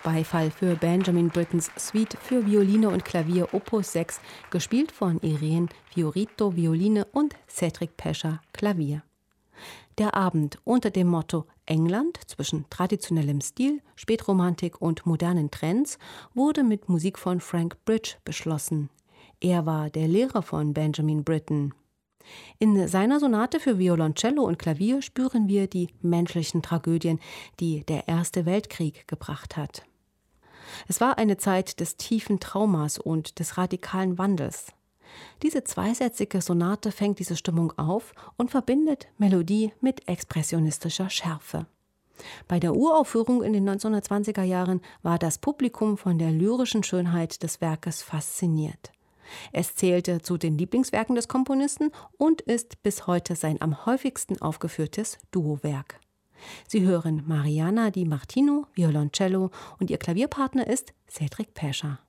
Beifall für Benjamin Brittens Suite für Violine und Klavier Opus 6, gespielt von Irene Fiorito Violine und Cedric Pescher Klavier. Der Abend unter dem Motto England zwischen traditionellem Stil, Spätromantik und modernen Trends wurde mit Musik von Frank Bridge beschlossen. Er war der Lehrer von Benjamin Britten. In seiner Sonate für Violoncello und Klavier spüren wir die menschlichen Tragödien, die der Erste Weltkrieg gebracht hat. Es war eine Zeit des tiefen Traumas und des radikalen Wandels. Diese zweisätzige Sonate fängt diese Stimmung auf und verbindet Melodie mit expressionistischer Schärfe. Bei der Uraufführung in den 1920er Jahren war das Publikum von der lyrischen Schönheit des Werkes fasziniert. Es zählte zu den Lieblingswerken des Komponisten und ist bis heute sein am häufigsten aufgeführtes Duowerk. Sie hören Mariana Di Martino, Violoncello, und ihr Klavierpartner ist Cedric Pescher.